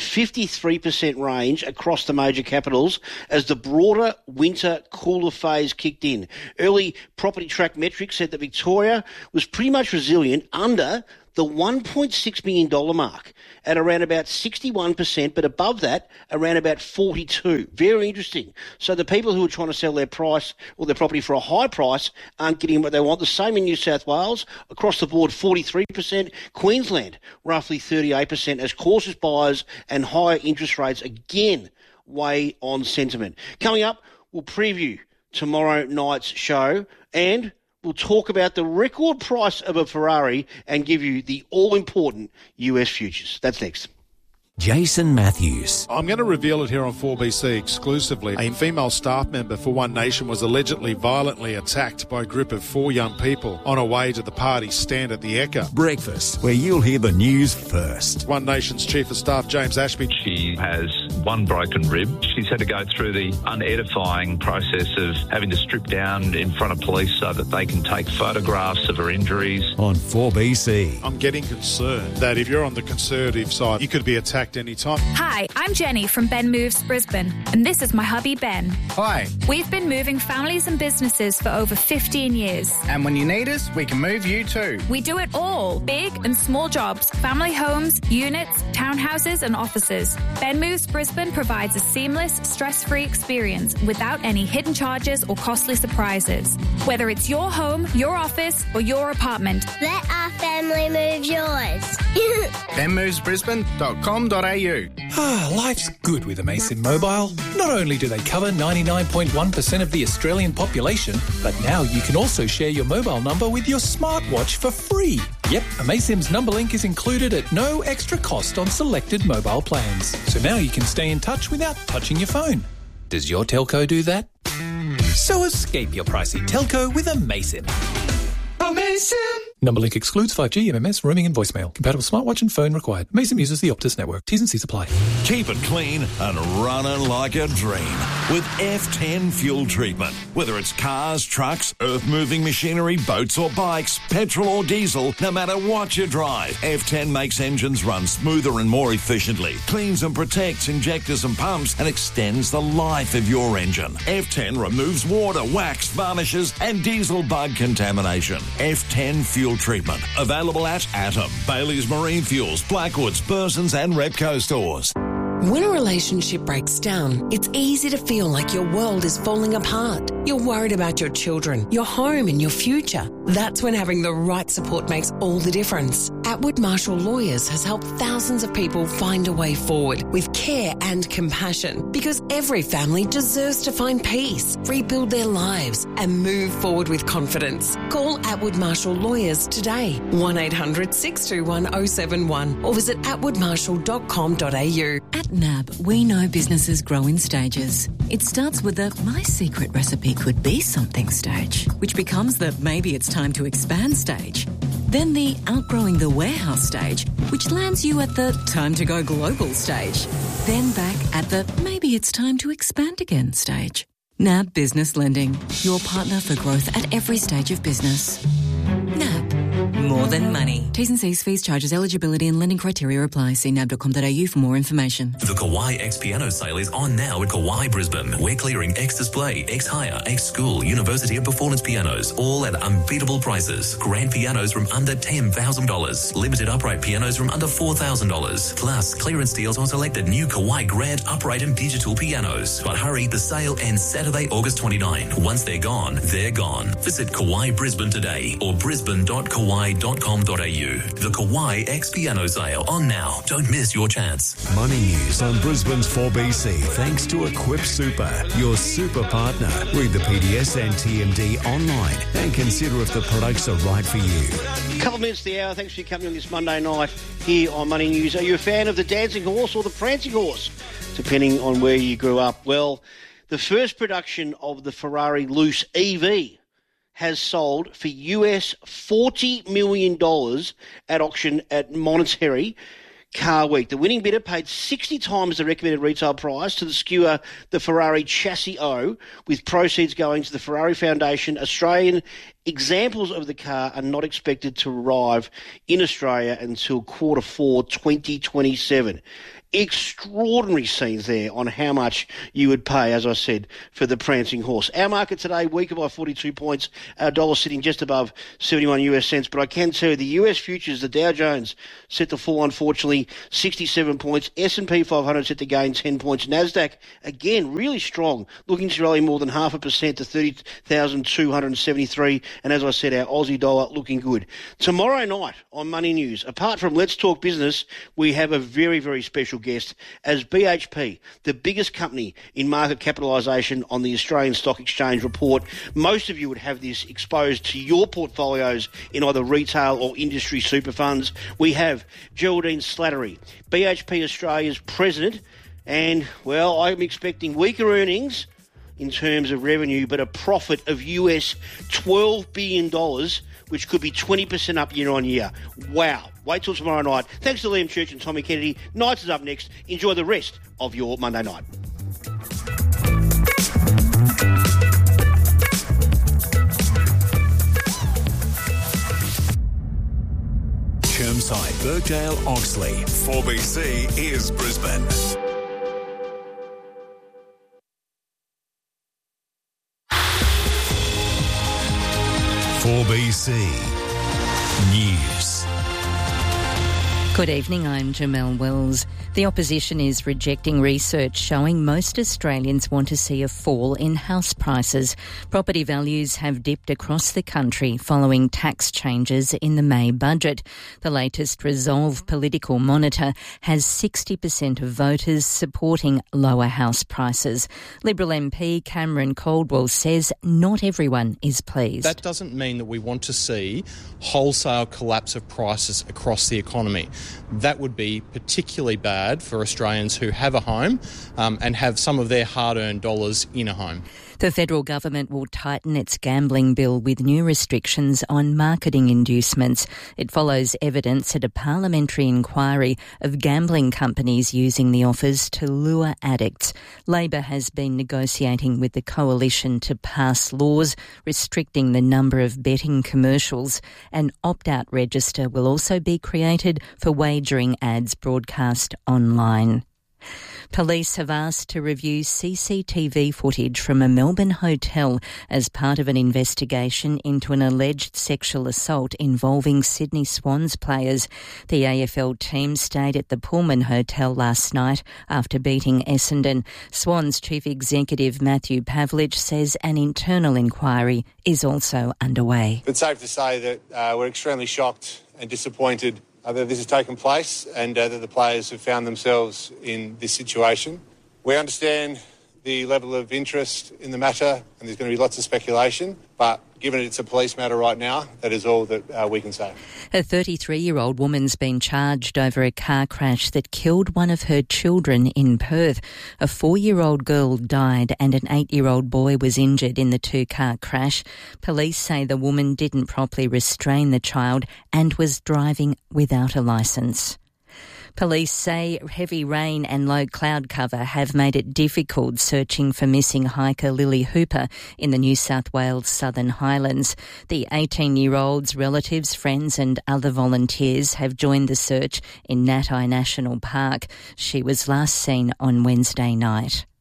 53% range across the major capitals as the broader winter cooler phase kicked in. Early property track metrics said that Victoria was pretty much resilient under the $1.6 million mark at around about 61%, but above that, around about 42%. Very interesting. So the people who are trying to sell their price or their property for a high price aren't getting what they want. The same in New South Wales, across the board 43%. Queensland, roughly 38%, as cautious buyers and higher interest rates again weigh on sentiment. Coming up, we'll preview tomorrow night's show and we'll talk about the record price of a Ferrari and give you the all-important US futures. That's next. Jason Matthews. I'm going to reveal it here on 4BC exclusively. A female staff member for One Nation was allegedly violently attacked by a group of 4 young people on her way to the party stand at the Ekka. Breakfast, where you'll hear the news first. One Nation's Chief of Staff, James Ashby. She has 1 broken rib. She's had to go through the unedifying process of having to strip down in front of police so that they can take photographs of her injuries. On 4BC. I'm getting concerned that if you're on the Conservative side, you could be attacked anytime. Hi, I'm Jenny from Ben Moves Brisbane, and this is my hubby Ben. Hi. We've been moving families and businesses for over 15 years. And when you need us, we can move you too. We do it all, big and small jobs, family homes, units, townhouses and offices. Ben Moves Brisbane provides a seamless, stress-free experience without any hidden charges or costly surprises. Whether it's your home, your office or your apartment. Let our family move yours. benmovesbrisbane.com.au. Life's good with Amaysim Mobile. Not only do they cover 99.1% of the Australian population, but now you can also share your mobile number with your smartwatch for free. Yep, Amaysim's number link is included at no extra cost on selected mobile plans. So now you can stay in touch without touching your phone. Does your telco do that? So escape your pricey telco with Amaysim. Amaysim! Number link excludes 5G, MMS, roaming and voicemail. Compatible smartwatch and phone required. Amaysim uses the Optus network. T's and C's apply. Keep it clean and running like a dream with F10 fuel treatment. Whether it's cars, trucks, earth-moving machinery, boats or bikes, petrol or diesel, no matter what you drive, F10 makes engines run smoother and more efficiently, cleans and protects injectors and pumps, and extends the life of your engine. F10 removes water, wax, varnishes, and diesel bug contamination. F10 fuel treatment. Available at Atom, Bailey's Marine Fuels, Blackwoods, Burson's and Repco stores. When a relationship breaks down, it's easy to feel like your world is falling apart. You're worried about your children, your home and your future. That's when having the right support makes all the difference. Atwood Marshall Lawyers has helped thousands of people find a way forward with care and compassion, because every family deserves to find peace, rebuild their lives and move forward with confidence. Call Atwood Marshall Lawyers today, 1-800-621-071 or visit atwoodmarshall.com.au. At NAB, we know businesses grow in stages. It starts with the my secret recipe could be something stage, which becomes the maybe it's time to expand stage. Then the outgrowing the warehouse stage, which lands you at the time to go global stage. Then back at the maybe it's time to expand again stage. NAB Business Lending, your partner for growth at every stage of business. NAB, more than money. T's and C's, fees, charges, eligibility and lending criteria apply. See nab.com.au for more information. The Kawai X Piano sale is on now at Kawai Brisbane. We're clearing X Display, X Hire, X School, University and Performance pianos, all at unbeatable prices. Grand pianos from under $10,000. Limited upright pianos from under $4,000. Plus, clearance deals on selected new Kawai Grand upright and digital pianos. But hurry, the sale ends Saturday, August 29. Once they're gone, they're gone. Visit Kawai Brisbane today or brisbane.kawai.com.au. kauai.com.au. The Kauai X Piano Sale on now. Don't miss your chance. Money news on Brisbane's 4BC thanks to Equip Super, your super partner. Read the PDS and TMD online and consider if the products are right for you. A couple of minutes to the hour. Thanks for your company on this Monday night here on Money News. Are you a fan of the dancing horse or the prancing horse? Depending on where you grew up. Well, the first production of the Ferrari Loose EV has sold for US $40 million at auction at Monterey Car Week. The winning bidder paid 60 times the recommended retail price to skewer the Ferrari Chassis O, with proceeds going to the Ferrari Foundation. Australian examples of the car are not expected to arrive in Australia until Q4 2027. Extraordinary scenes there on how much you would pay, as I said, for the prancing horse. Our market today weaker by 42 points. Our dollar sitting just above 71 US cents. But I can tell you the US futures, the Dow Jones set to fall, unfortunately, 67 points. S&P 500 set to gain 10 points. NASDAQ, again, really strong, looking to rally more than 0.5% to 30,273. And as I said, our Aussie dollar looking good. Tomorrow night on Money News, apart from Let's Talk Business, we have a very, very special guest as BHP, the biggest company in market capitalisation on the Australian Stock Exchange report. Most of you would have this exposed to your portfolios in either retail or industry super funds. We have Geraldine Slattery, BHP Australia's president, and, well, I'm expecting weaker earnings in terms of revenue, but a profit of US $12 billion, which could be 20% up year on year. Wow. Wait till tomorrow night. Thanks to Liam Church and Tommy Kennedy. Knights is up next. Enjoy the rest of your Monday night. Chermside, Birkdale, Oxley. 4BC is Brisbane. 4BC News. Good evening, I'm Jamelle Wells. The opposition is rejecting research showing most Australians want to see a fall in house prices. Property values have dipped across the country following tax changes in the May budget. The latest Resolve political monitor has 60% of voters supporting lower house prices. Liberal MP Cameron Caldwell says not everyone is pleased. That doesn't mean that we want to see wholesale collapse of prices across the economy. That would be particularly bad for Australians who have a home and have some of their hard-earned dollars in a home. The federal government will tighten its gambling bill with new restrictions on marketing inducements. It follows evidence at a parliamentary inquiry of gambling companies using the offers to lure addicts. Labor has been negotiating with the coalition to pass laws restricting the number of betting commercials. An opt-out register will also be created for wagering ads broadcast online. Police have asked to review CCTV footage from a Melbourne hotel as part of an investigation into an alleged sexual assault involving Sydney Swans players. The AFL team stayed at the Pullman Hotel last night after beating Essendon. Swans Chief Executive Matthew Pavlich says an internal inquiry is also underway. It's safe to say that we're extremely shocked and disappointed that this has taken place and that the players have found themselves in this situation. We understand the level of interest in the matter and there's going to be lots of speculation, but given it's a police matter right now, that is all that we can say. A 33-year-old woman's been charged over a car crash that killed one of her children in Perth. A 4-year-old girl died and an 8-year-old boy was injured in the two-car crash. Police say the woman didn't properly restrain the child and was driving without a licence. Police say heavy rain and low cloud cover have made it difficult searching for missing hiker Lily Hooper in the New South Wales Southern Highlands. The 18-year-old's relatives, friends and other volunteers have joined the search in Natai National Park. She was last seen on Wednesday night.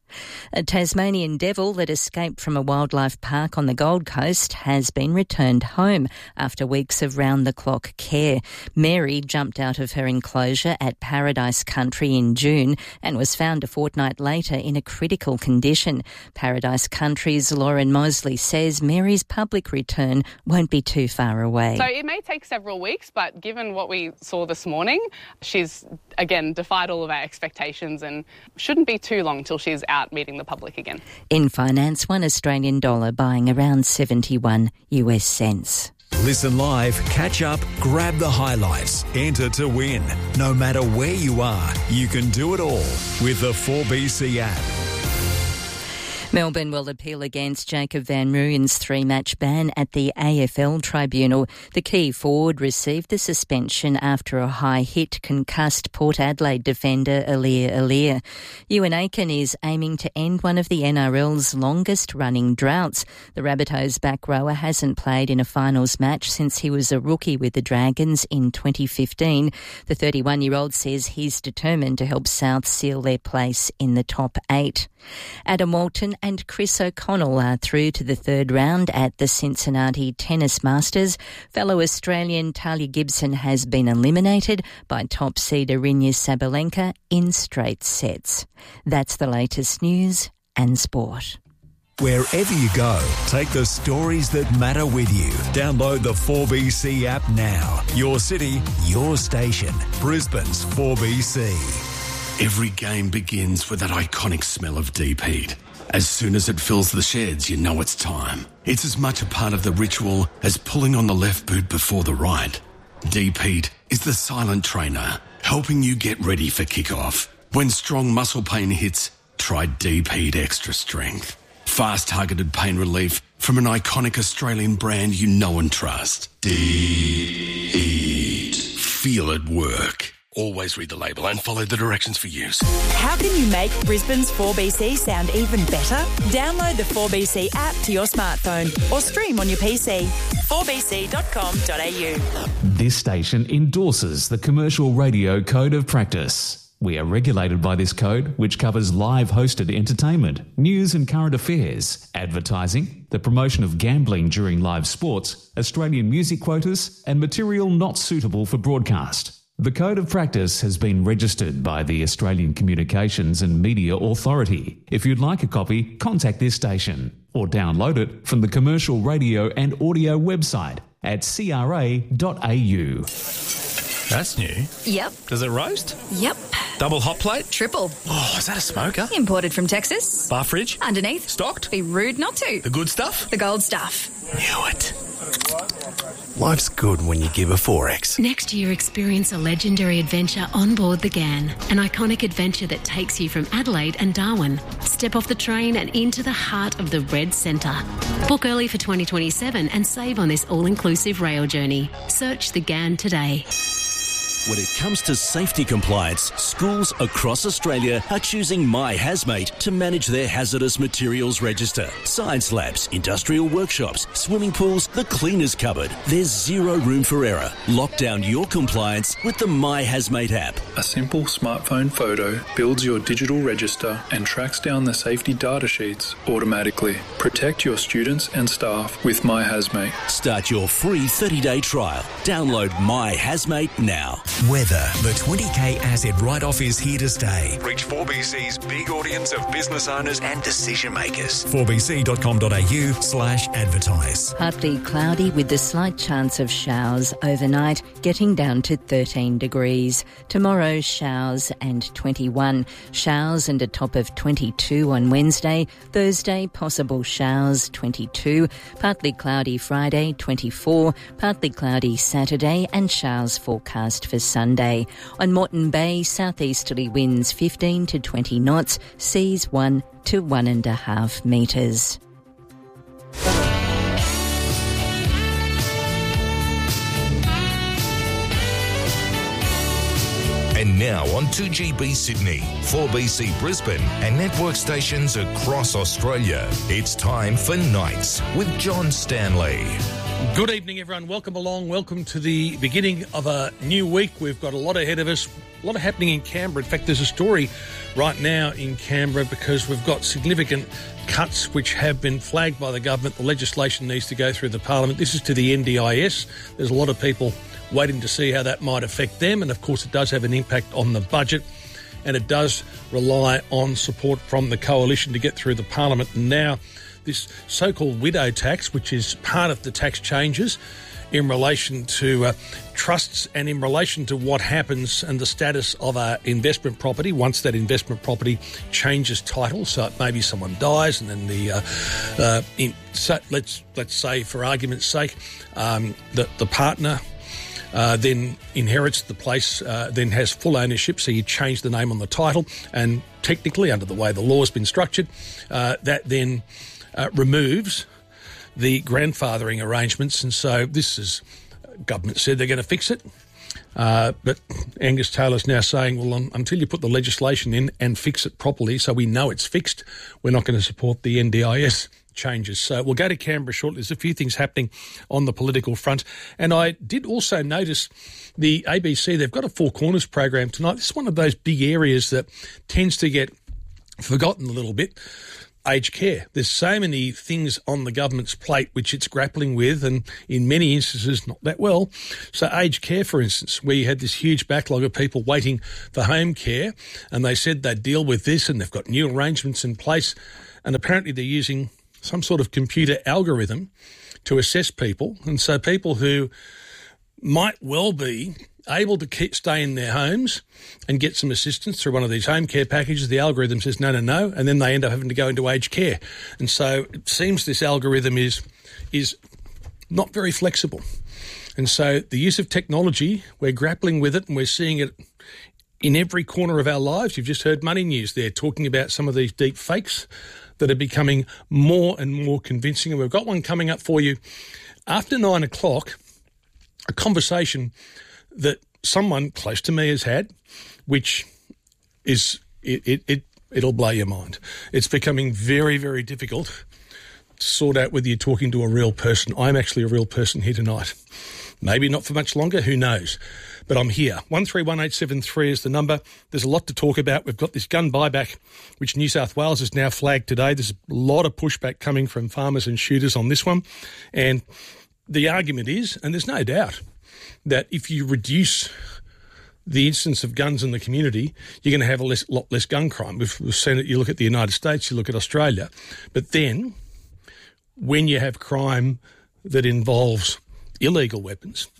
A Tasmanian devil that escaped from a wildlife park on the Gold Coast has been returned home after weeks of round-the-clock care. Mary jumped out of her enclosure at Paradise Country in June and was found a fortnight later in a critical condition. Paradise Country's Lauren Mosley says Mary's public return won't be too far away. So it may take several weeks, but given what we saw this morning, she's, again, defied all of our expectations and shouldn't be too long till she's out meeting the public again. In finance, $1 Australian buying around 71 US cents. Listen live, catch up, grab the highlights, enter to win. No matter where you are, you can do it all with the 4BC app. Melbourne will appeal against Jacob van Rooyen's 3-match ban at the AFL tribunal. The key forward received the suspension after a high hit concussed Port Adelaide defender Aliir. Ewan Aiken is aiming to end one of the NRL's longest-running droughts. The Rabbitohs back rower hasn't played in a finals match since he was a rookie with the Dragons in 2015. The 31-year-old says he's determined to help South seal their place in the top 8. Adam Walton and Chris O'Connell are through to the third round at the Cincinnati Tennis Masters. Fellow Australian Talia Gibson has been eliminated by top seed Aryna Sabalenka in straight sets. That's the latest news and sport. Wherever you go, take the stories that matter with you. Download the 4BC app now. Your city, your station. Brisbane's 4BC. Every game begins with that iconic smell of deep heat. As soon as it fills the sheds, you know it's time. It's as much a part of the ritual as pulling on the left boot before the right. Deep heat is the silent trainer, helping you get ready for kickoff. When strong muscle pain hits, try Deep Heat Extra Strength. Fast targeted pain relief from an iconic Australian brand you know and trust. Deep Heat. Feel it work. Always read the label and follow the directions for use. How can you make Brisbane's 4BC sound even better? Download the 4BC app to your smartphone or stream on your PC. 4bc.com.au. This station endorses the Commercial Radio Code of Practice. We are regulated by this code, which covers live hosted entertainment, news and current affairs, advertising, the promotion of gambling during live sports, Australian music quotas, and material not suitable for broadcast. The Code of Practice has been registered by the Australian Communications and Media Authority. If you'd like a copy, contact this station or download it from the Commercial Radio and Audio website at cra.au. That's new. Yep. Does it roast? Yep. Double hot plate? Triple. Oh, is that a smoker? Imported from Texas. Bar fridge? Underneath. Stocked? Be rude not to. The good stuff? The gold stuff. Knew it. Life's good when you give a 4X. Next year, experience a legendary adventure on board the GAN, an iconic adventure that takes you from Adelaide and Darwin. Step off the train and into the heart of the Red Centre. Book early for 2027 and save on this all-inclusive rail journey. Search the GAN today. When it comes to safety compliance, schools across Australia are choosing My Hazmate to manage their hazardous materials register. Science labs, industrial workshops, swimming pools, the cleaners cupboard. There's zero room for error. Lock down your compliance with the My Hazmate app. A simple smartphone photo builds your digital register and tracks down the safety data sheets automatically. Protect your students and staff with My Hazmate. Start your free 30-day trial. Download My Hazmate now. Weather. The 20k asset write-off is here to stay. Reach 4BC's big audience of business owners and decision makers. 4bc.com.au/advertise. Partly cloudy with the slight chance of showers overnight, getting down to 13 degrees. Tomorrow, showers and 21. Showers and a top of 22 on Wednesday. Thursday, possible showers, 22. Partly cloudy Friday, 24. Partly cloudy Saturday and showers forecast for Sunday. On Moreton Bay, southeasterly winds 15 to 20 knots, seas 1 to 1.5 metres. And now on 2GB Sydney, 4BC Brisbane and network stations across Australia. It's time for Nights with John Stanley. Good evening, everyone. Welcome along. Welcome to the beginning of a new week. We've got a lot ahead of us. A lot of happening in Canberra. In fact, there's a story right now in Canberra because we've got significant cuts which have been flagged by the government. The legislation needs to go through the parliament. This is to the NDIS. There's a lot of people waiting to see how that might affect them, and of course it does have an impact on the budget, and it does rely on support from the coalition to get through the parliament. And now this so-called widow tax, which is part of the tax changes in relation to trusts and in relation to what happens and the status of our investment property once that investment property changes title. So maybe someone dies and then let's say for argument's sake the partner then inherits the place, then has full ownership, so you change the name on the title, and technically under the way the law has been structured, that then removes the grandfathering arrangements. And so this is, government said they're going to fix it, but Angus Taylor's now saying, well, until you put the legislation in and fix it properly so we know it's fixed, we're not going to support the NDIS changes. So we'll go to Canberra shortly. There's a few things happening on the political front. And I did also notice the ABC, they've got a Four Corners program tonight. This is one of those big areas that tends to get forgotten a little bit. Aged care. There's so many things on the government's plate which it's grappling with, and in many instances not that well. So aged care, for instance, where you had this huge backlog of people waiting for home care, and they said they'd deal with this, and they've got new arrangements in place, and apparently they're using some sort of computer algorithm to assess people. And so people who might well be able to stay in their homes and get some assistance through one of these home care packages, the algorithm says no, and then they end up having to go into aged care. And so it seems this algorithm is not very flexible. And so the use of technology, we're grappling with it, and we're seeing it in every corner of our lives. You've just heard Money News there talking about some of these deep fakes that are becoming more and more convincing. And we've got one coming up for you after 9 o'clock, a conversation that someone close to me has had, which is, it'll blow your mind. It's becoming very, very difficult to sort out whether you're talking to a real person. I'm actually a real person here tonight. Maybe not for much longer, who knows? But I'm here. 131873 is the number. There's a lot to talk about. We've got this gun buyback, which New South Wales has now flagged today. There's a lot of pushback coming from farmers and shooters on this one. And the argument is, and there's no doubt, that if you reduce the instance of guns in the community, you're going to have a lot less gun crime. We've seen it. You look at the United States, you look at Australia. But then when you have crime that involves illegal weapons,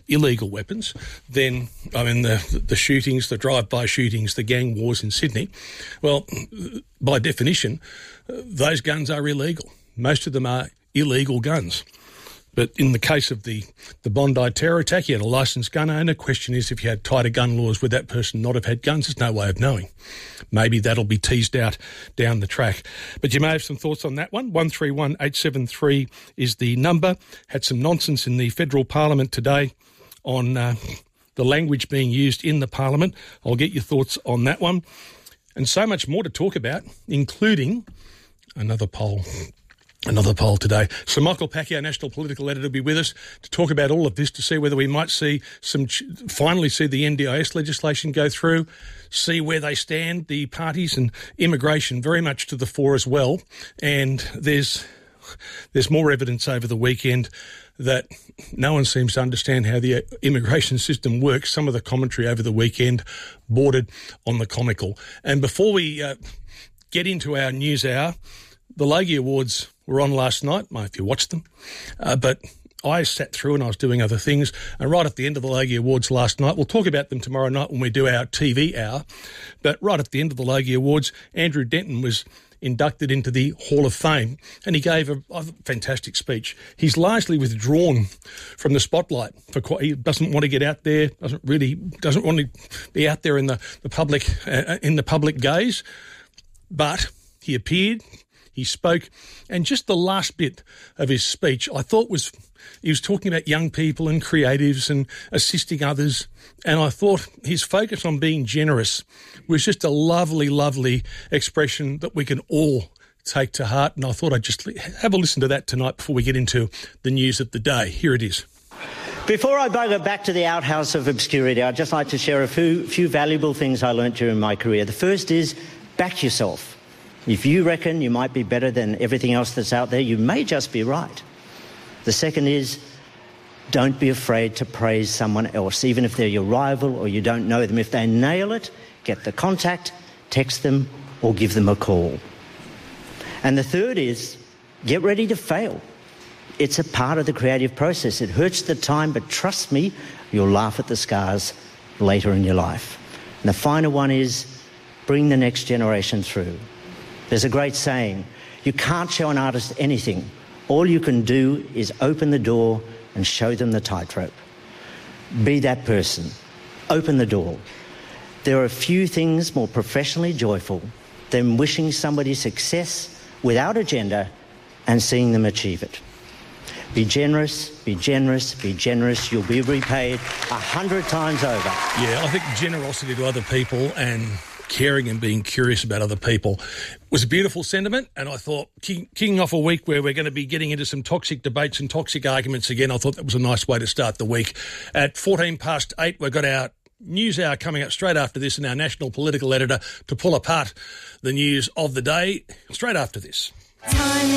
then, I mean, the shootings, the drive-by shootings, the gang wars in Sydney, well, by definition, those guns are illegal. Most of them are illegal guns. But in the case of the Bondi terror attack, you had a licensed gun owner. Question is, if you had tighter gun laws, would that person not have had guns? There's no way of knowing. Maybe that'll be teased out down the track. But you may have some thoughts on that one. 131873 is the number. Had some nonsense in the federal parliament today on the language being used in the parliament. I'll get your thoughts on that one. And so much more to talk about, including another poll today. So Michael Pacquiao, National Political Editor, will be with us to talk about all of this, to see whether we might see finally see the NDIS legislation go through, see where they stand, the parties, and immigration very much to the fore as well. And there's more evidence over the weekend that no one seems to understand how the immigration system works. Some of the commentary over the weekend bordered on the comical. And before we get into our news hour, the Logie Awards were on last night. I don't know if you watched them, but I sat through and I was doing other things. And right at the end of the Logie Awards last night, we'll talk about them tomorrow night when we do our TV hour, but right at the end of the Logie Awards, Andrew Denton was inducted into the Hall of Fame, and he gave a fantastic speech. He's largely withdrawn from the spotlight. He doesn't want to get out there, doesn't want to be out there in the public gaze, but he appeared. He spoke, and just the last bit of his speech, I thought he was talking about young people and creatives and assisting others, and I thought his focus on being generous was just a lovely, lovely expression that we can all take to heart, and I thought I'd just have a listen to that tonight before we get into the news of the day. Here it is. Before I bugger back to the outhouse of obscurity, I'd just like to share a few valuable things I learnt during my career. The first is back yourself. If you reckon you might be better than everything else that's out there, you may just be right. The second is don't be afraid to praise someone else, even if they're your rival or you don't know them. If they nail it, get the contact, text them, or give them a call. And the third is get ready to fail. It's a part of the creative process. It hurts at the time, but trust me, you'll laugh at the scars later in your life. And the final one is bring the next generation through. There's a great saying, you can't show an artist anything. All you can do is open the door and show them the tightrope. Be that person. Open the door. There are few things more professionally joyful than wishing somebody success without agenda and seeing them achieve it. Be generous, be generous, be generous. You'll be repaid 100 times over. Yeah, I think generosity to other people and caring and being curious about other people was a beautiful sentiment, and I thought kicking off a week where we're going to be getting into some toxic debates and toxic arguments again, I thought that was a nice way to start the week. At 8:14, we've got our news hour coming up straight after this and our national political editor to pull apart the news of the day straight after this.